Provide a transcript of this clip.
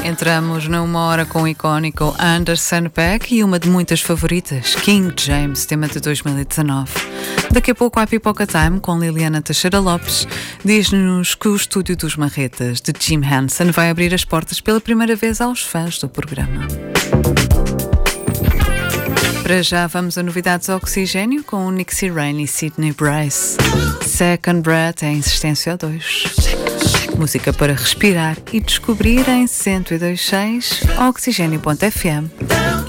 Entramos numa hora com o icónico Anderson .Paak e uma de muitas favoritas, King James, tema de 2019. Daqui a pouco há Pipoca Time com Liliana Teixeira Lopes. Diz-nos que o estúdio dos Marretas de Jim Henson vai abrir as portas pela primeira vez aos fãs do programa. Para já vamos a novidades ao Oxigênio com o Nixie Rain e Sydney Bryce. Second Breath é Insistência 2. Música para respirar e descobrir em 102.6 Oxigênio.fm.